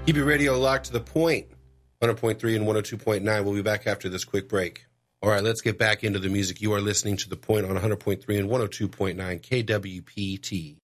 Keep your radio locked to the point. 100.3 and 102.9. We'll be back after this quick break. All right, let's get back into the music. You are listening to The Point on 100.3 and 102.9 KWPT.